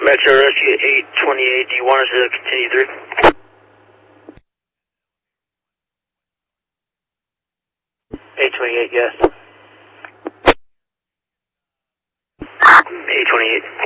Metro Rescue 828, do you want us to continue through? 828, yes. 828.